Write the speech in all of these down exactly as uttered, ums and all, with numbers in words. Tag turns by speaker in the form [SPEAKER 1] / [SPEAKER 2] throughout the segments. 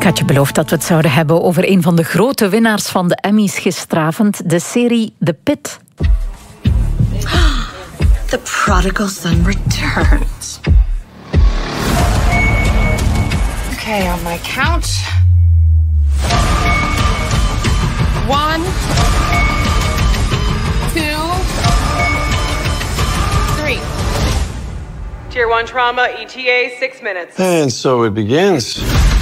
[SPEAKER 1] had je beloofd dat we het zouden hebben over een van de grote winnaars van de Emmys gisteravond, de serie The Pitt.
[SPEAKER 2] The prodigal son returns.
[SPEAKER 3] Okay, on my count. One, two, three.
[SPEAKER 4] Tier one trauma, E T A, six minutes.
[SPEAKER 5] And so it begins.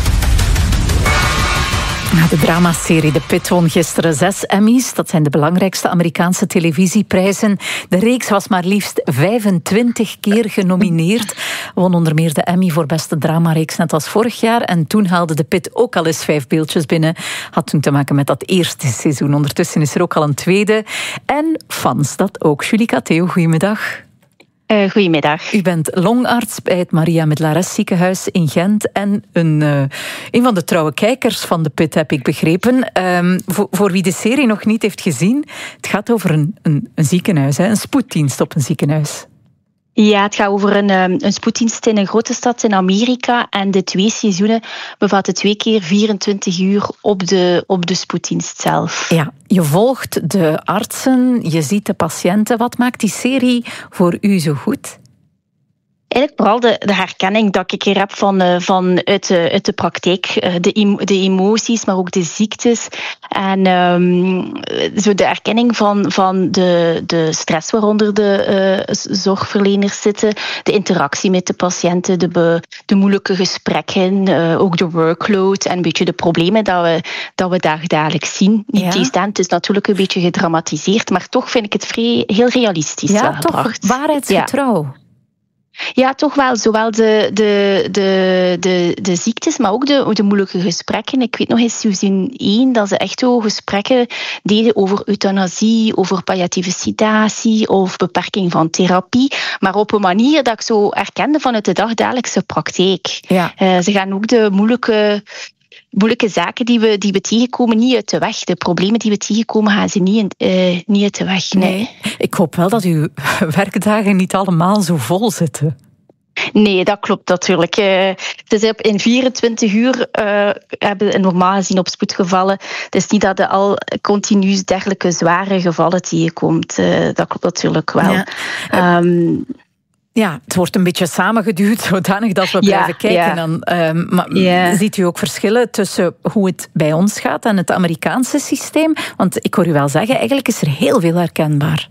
[SPEAKER 1] De dramaserie The Pitt won gisteren zes Emmys. Dat zijn de belangrijkste Amerikaanse televisieprijzen. De reeks was maar liefst vijfentwintig keer genomineerd. Won onder meer de Emmy voor beste dramareeks, net als vorig jaar. En toen haalde The Pitt ook al eens vijf beeldjes binnen. Had toen te maken met dat eerste seizoen. Ondertussen is er ook al een tweede. En fans dat ook. Julie Catheo, goedemiddag.
[SPEAKER 6] Uh, goedemiddag.
[SPEAKER 1] U bent longarts bij het Maria Medlares ziekenhuis in Gent en een, uh, een van de trouwe kijkers van de Pitt, heb ik begrepen. Um, voor, voor wie de serie nog niet heeft gezien, het gaat over een, een, een ziekenhuis, hè, een spoeddienst op een ziekenhuis.
[SPEAKER 6] Ja, het gaat over een, een spoeddienst in een grote stad in Amerika. En de twee seizoenen bevatten twee keer vierentwintig uur op de, op de spoeddienst zelf.
[SPEAKER 1] Ja, je volgt de artsen, je ziet de patiënten. Wat maakt die serie voor u zo goed?
[SPEAKER 6] Eigenlijk vooral de, de herkenning dat ik hier heb van, van uit, de, uit de praktijk. De, de emoties, maar ook de ziektes. En um, zo de erkenning van, van de, de stress waaronder de uh, zorgverleners zitten. De interactie met de patiënten, de, be, de moeilijke gesprekken. Uh, ook de workload en een beetje de problemen dat we, dat we dagelijks zien. Niet ja. Tegenstaand, het is natuurlijk een beetje gedramatiseerd. Maar toch vind ik het vrij, heel realistisch
[SPEAKER 1] ja,
[SPEAKER 6] gebracht.
[SPEAKER 1] Toch waarheidsgetrouw.
[SPEAKER 6] Ja. Ja, toch wel. Zowel de, de, de, de, de ziektes, maar ook de, de moeilijke gesprekken. Ik weet nog eens seizoen één dat ze echt zo gesprekken deden over euthanasie, over palliatieve sedatie of beperking van therapie. Maar op een manier dat ik zo herkende vanuit de dagdagelijkse praktijk.
[SPEAKER 1] Ja.
[SPEAKER 6] Uh, ze gaan ook de moeilijke... moeilijke zaken die we, die we tegenkomen niet uit de weg. De problemen die we tegenkomen gaan ze niet, uh, niet uit de weg. Nee.
[SPEAKER 1] nee. Ik hoop wel dat uw werkdagen niet allemaal zo vol zitten.
[SPEAKER 6] Nee, dat klopt natuurlijk. Uh, dus in vierentwintig uur uh, hebben we normaal gezien op spoedgevallen. Het is niet dat er al continu dergelijke zware gevallen tegenkomt. Uh, dat klopt natuurlijk wel. Ja. Um,
[SPEAKER 1] Ja, het wordt een beetje samengeduwd, zodanig dat we blijven ja, kijken. Ja. Dan, um, maar ja. Ziet u ook verschillen tussen hoe het bij ons gaat en het Amerikaanse systeem? Want ik hoor u wel zeggen, eigenlijk is er heel veel herkenbaar.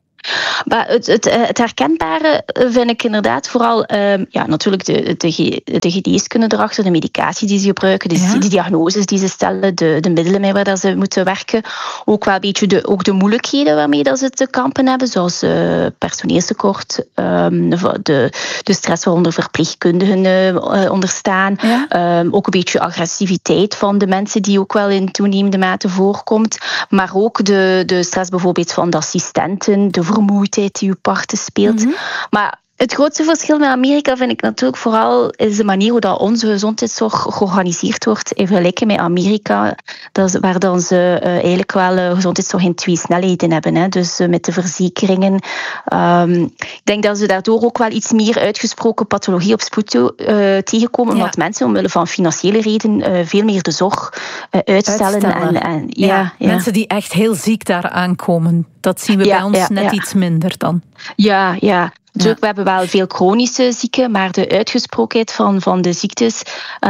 [SPEAKER 6] Maar het, het, het herkenbare vind ik inderdaad vooral um, ja, natuurlijk de, de, de geneeskunde erachter, de medicatie die ze gebruiken, de, ja. de diagnoses die ze stellen, de, de middelen mee waar ze moeten werken. Ook wel een beetje de, ook de moeilijkheden waarmee dat ze te kampen hebben, zoals uh, personeelstekort, um, de, de stress waaronder verpleegkundigen uh, onderstaan. Ja. Um, ook een beetje agressiviteit van de mensen die ook wel in toenemende mate voorkomt. Maar ook de, de stress bijvoorbeeld van de assistenten, de vermoeidheid die uw parten speelt. Mm-hmm. Maar het grootste verschil met Amerika vind ik natuurlijk vooral is de manier hoe dat onze gezondheidszorg georganiseerd wordt in vergelijking met Amerika, dat is, waar dan ze uh, eigenlijk wel uh, gezondheidszorg in twee snelheden hebben. Hè. Dus uh, met de verzekeringen. Um, ik denk dat ze daardoor ook wel iets meer uitgesproken pathologie op spoed uh, tegenkomen, ja. Omdat mensen omwille van financiële redenen uh, veel meer de zorg uh, uitstellen.
[SPEAKER 1] uitstellen.
[SPEAKER 6] En, en,
[SPEAKER 1] ja,
[SPEAKER 6] ja, ja.
[SPEAKER 1] Mensen die echt heel ziek daar aankomen, dat zien we ja, bij ons ja, net ja. iets minder dan.
[SPEAKER 6] Ja, ja. Ja. We hebben wel veel chronische zieken, maar de uitgesprokenheid van, van de ziektes,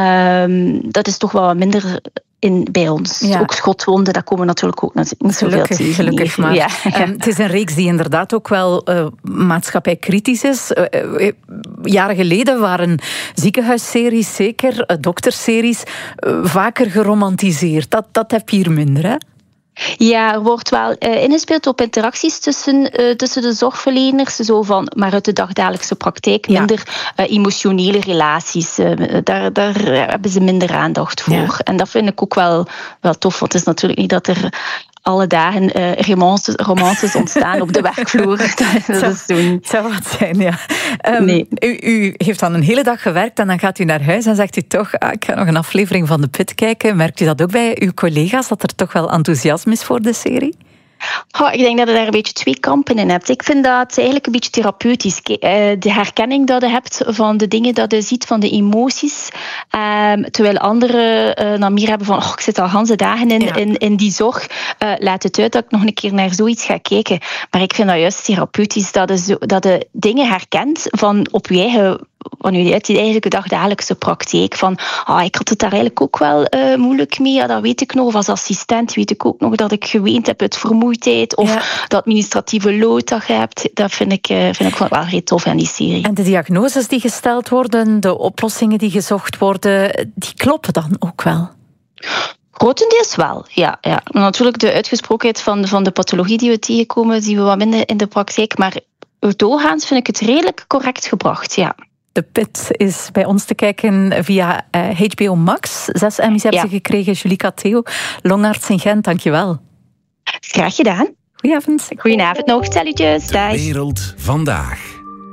[SPEAKER 6] um, dat is toch wel wat minder in, bij ons. Ja. Ook schotwonden, dat komen natuurlijk ook niet zoveel
[SPEAKER 1] gelukkig,
[SPEAKER 6] tegen.
[SPEAKER 1] Gelukkig maar. Ja, ja. Um, het is een reeks die inderdaad ook wel uh, maatschappijkritisch is. Uh, uh, jaren geleden waren ziekenhuisseries, zeker uh, dokterseries, uh, vaker geromantiseerd. Dat, dat heb je hier minder, hè?
[SPEAKER 6] Ja, er wordt wel uh, ingespeeld op interacties tussen, uh, tussen de zorgverleners, zo van, maar uit de dagdagelijkse praktijk, minder ja. uh, emotionele relaties. Uh, daar, daar hebben ze minder aandacht voor. Ja. En dat vind ik ook wel, wel tof, want het is natuurlijk niet dat er alle dagen uh, romances, romances ontstaan op de werkvloer. Dat
[SPEAKER 1] zou,
[SPEAKER 6] is doen.
[SPEAKER 1] Het zou wat zijn, ja. Um,
[SPEAKER 6] nee.
[SPEAKER 1] u, u heeft dan een hele dag gewerkt en dan gaat u naar huis en zegt u toch, ah, ik ga nog een aflevering van de Pitt kijken. Merkt u dat ook bij uw collega's, dat er toch wel enthousiasme is voor de serie?
[SPEAKER 6] Oh, ik denk dat je daar een beetje twee kampen in hebt. Ik vind dat eigenlijk een beetje therapeutisch. De herkenning dat je hebt van de dingen dat je ziet, van de emoties. Um, terwijl anderen uh, dan meer hebben van, oh, ik zit al ganse dagen in,
[SPEAKER 1] ja.
[SPEAKER 6] in, in die zorg. Uh, laat het uit dat ik nog een keer naar zoiets ga kijken. Maar ik vind dat juist therapeutisch, dat je, zo, dat je dingen herkent van op je eigen, van je uit je eigen dagdagelijkse praktijk. Van, ah, ik had het daar eigenlijk ook wel uh, moeilijk mee. Ja, dat weet ik nog. Of als assistent weet ik ook nog dat ik geweend heb uit vermoeidheid. Of ja. de administratieve lood dat je hebt. Dat vind ik, uh, vind ik wel heel tof aan die serie.
[SPEAKER 1] En de diagnoses die gesteld worden, de oplossingen die gezocht worden, die kloppen dan ook wel?
[SPEAKER 6] Grotendeels wel, ja. ja. Natuurlijk de uitgesprokenheid van, van de pathologie die we tegenkomen, zien we wat minder in de praktijk. Maar doorgaans vind ik het redelijk correct gebracht, ja.
[SPEAKER 1] De Pit is bij ons te kijken via uh, H B O Max. Zes Emmys hebben ja. ze gekregen. Julie Catheo, longarts in Gent, dankjewel.
[SPEAKER 6] Graag gedaan.
[SPEAKER 1] Goedenavond.
[SPEAKER 6] Goedenavond nog, salutjes. Dag.
[SPEAKER 5] De wereld vandaag.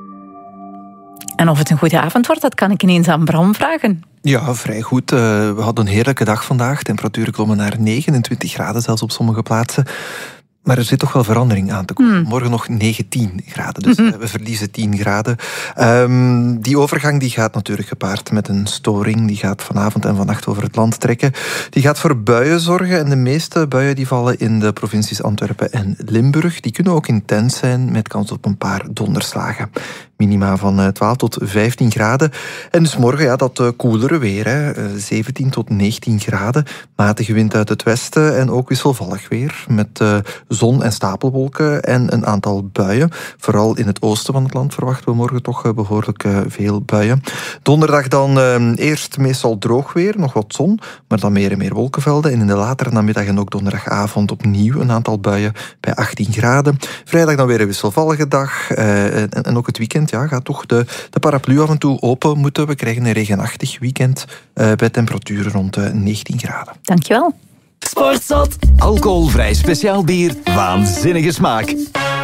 [SPEAKER 1] En of het een goede avond wordt, dat kan ik ineens aan Bram vragen.
[SPEAKER 7] Ja, vrij goed. Uh, we hadden een heerlijke dag vandaag. Temperaturen klommen naar negenentwintig graden, zelfs op sommige plaatsen. Maar er zit toch wel verandering aan te komen. Mm. Morgen nog negentien graden, dus mm-hmm. we verliezen tien graden. Um, die overgang die gaat natuurlijk gepaard met een storing. Die gaat vanavond en vannacht over het land trekken. Die gaat voor buien zorgen. En de meeste buien die vallen in de provincies Antwerpen en Limburg. Die kunnen ook intens zijn, met kans op een paar donderslagen. Minima van twaalf tot vijftien graden. En dus morgen ja, dat uh, koelere weer. Hè. zeventien tot negentien graden. Matige wind uit het westen en ook wisselvallig weer. Met uh, zon en stapelwolken en een aantal buien. Vooral in het oosten van het land verwachten we morgen toch uh, behoorlijk uh, veel buien. Donderdag dan uh, eerst meestal droog weer, nog wat zon. Maar dan meer en meer wolkenvelden. En in de latere namiddag en ook donderdagavond opnieuw een aantal buien bij achttien graden. Vrijdag dan weer een wisselvallige dag. Uh, en, en ook het weekend. Ja, gaat toch de, de paraplu af en toe open moeten. We krijgen een regenachtig weekend uh, bij temperaturen rond uh, negentien graden.
[SPEAKER 1] Dankjewel.
[SPEAKER 5] Sportzot. Alcoholvrij speciaal bier. Waanzinnige smaak.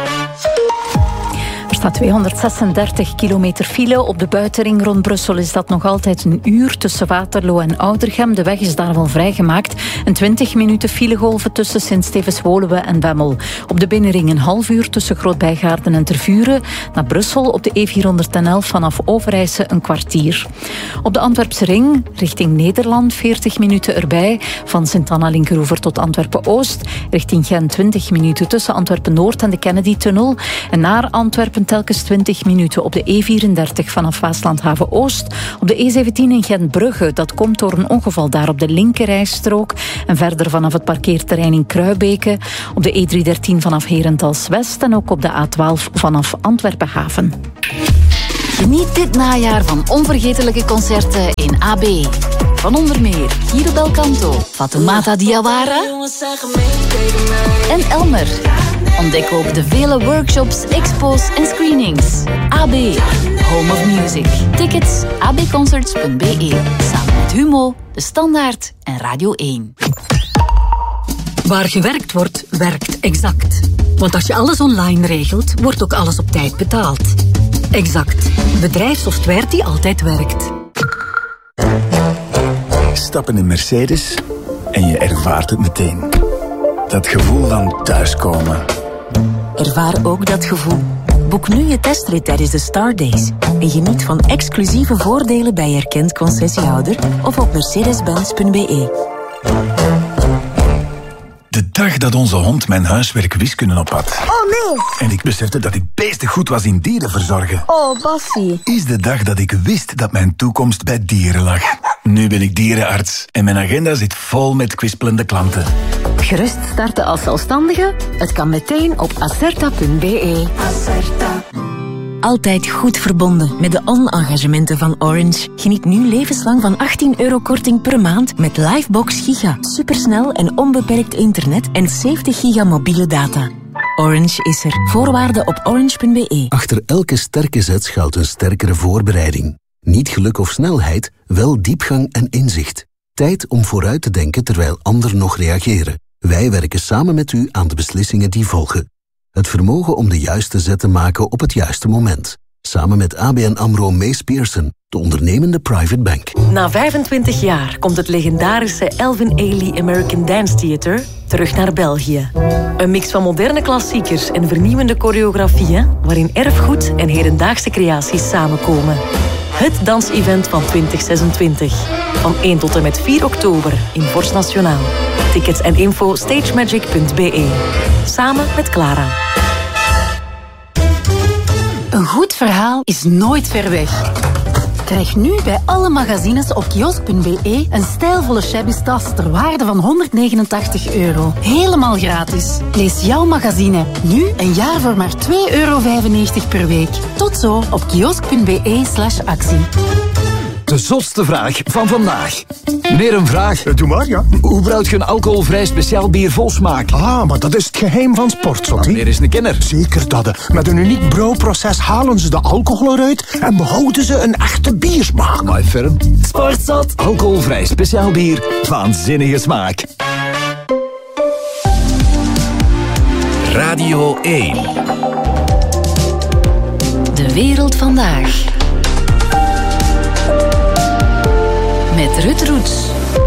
[SPEAKER 1] Er staat tweehonderdzesendertig kilometer file. Op de buitenring rond Brussel is dat nog altijd een uur tussen Waterloo en Oudergem. De weg is daar wel vrijgemaakt. Een twintig minuten filegolven tussen Sint-Stevens-Woluwe en Bemmel. Op de binnenring een half uur tussen Groot-Bijgaarden en Tervuren. Naar Brussel op de E vierhonderdelf vanaf Overijse een kwartier. Op de Antwerpse ring richting Nederland veertig minuten erbij. Van Sint-Anna-Linkeroever tot Antwerpen-Oost. Richting Gent twintig minuten tussen Antwerpen-Noord en de Kennedy-tunnel. En naar Antwerpen telkens twintig minuten op de E vierendertig vanaf Waaslandhaven-Oost. Op de E zeventien in Gent-Brugge. Dat komt door een ongeval daar op de linkerrijstrook. En verder vanaf het parkeerterrein in Kruibeke. Op de E driehonderddertien vanaf Herentals-West. En ook op de A twaalf vanaf Antwerpen-Haven.
[SPEAKER 8] Geniet dit najaar van onvergetelijke concerten in A B. Van onder meer Guido Belcanto, Fatoumata Diawara en Elmer. Ontdek ook de vele workshops, expo's en screenings. A B, Home of Music. Tickets a b concerts punt b e. Samen met Humo, De Standaard en Radio één.
[SPEAKER 9] Waar gewerkt wordt, werkt Exact. Want als je alles online regelt, wordt ook alles op tijd betaald. Exact. Bedrijfssoftware die altijd werkt.
[SPEAKER 10] Stap in een Mercedes en je ervaart het meteen. Dat gevoel van thuiskomen.
[SPEAKER 11] Ervaar ook dat gevoel. Boek nu je testrit tijdens de Star Days. En geniet van exclusieve voordelen bij erkend concessiehouder of op mercedes benz punt b e.
[SPEAKER 10] De dag dat onze hond mijn huiswerk wiskunde op had.
[SPEAKER 12] Oh nee!
[SPEAKER 10] En ik besefte dat ik beestig goed was in dieren verzorgen.
[SPEAKER 12] Oh, Baffie.
[SPEAKER 10] Is de dag dat ik wist dat mijn toekomst bij dieren lag. Nu ben ik dierenarts en mijn agenda zit vol met kwispelende klanten.
[SPEAKER 11] Gerust starten als zelfstandige? Het kan meteen op acerta punt b e.
[SPEAKER 12] Acerta.
[SPEAKER 11] Altijd goed verbonden met de on-engagementen van Orange. Geniet nu levenslang van achttien euro korting per maand met Livebox Giga. Supersnel en onbeperkt internet en zeventig giga mobiele data. Orange is er. Voorwaarden op orange punt b e.
[SPEAKER 13] Achter elke sterke zet schuilt een sterkere voorbereiding. Niet geluk of snelheid, wel diepgang en inzicht. Tijd om vooruit te denken terwijl anderen nog reageren. Wij werken samen met u aan de beslissingen die volgen. Het vermogen om de juiste zet te maken op het juiste moment. Samen met A B N AMRO Mace Pearson, de ondernemende private bank.
[SPEAKER 14] Na vijfentwintig jaar komt het legendarische Elvin Ailey American Dance Theatre terug naar België. Een mix van moderne klassiekers en vernieuwende choreografieën, waarin erfgoed en hedendaagse creaties samenkomen. Het dansevent van twintig zesentwintig. Van één tot en met vier oktober in Vorst Nationaal. Tickets en info stagemagic punt b e. Samen met Clara.
[SPEAKER 12] Een goed verhaal is nooit ver weg. Krijg nu bij alle magazines op kiosk punt b e een stijlvolle shabby tas ter waarde van honderdnegenentachtig euro. Helemaal gratis. Lees jouw magazine nu een jaar voor maar twee euro vijfennegentig per week. Tot zo op kiosk punt b e slash actie.
[SPEAKER 5] De zotste vraag van vandaag. Meneer, een vraag.
[SPEAKER 15] Doe maar, ja.
[SPEAKER 5] Hoe brouwt je een alcoholvrij speciaal bier vol smaak?
[SPEAKER 15] Ah, maar dat is het geheim van Sportzot.
[SPEAKER 5] Maar meneer is een kenner.
[SPEAKER 15] Zeker dat. Met een uniek brouwproces halen ze de alcohol eruit en behouden ze een echte biersmaak.
[SPEAKER 5] My firm.
[SPEAKER 1] Sportzot.
[SPEAKER 5] Alcoholvrij speciaal bier. Waanzinnige smaak.
[SPEAKER 16] Radio één.
[SPEAKER 8] De wereld vandaag. Met Ruud Roets.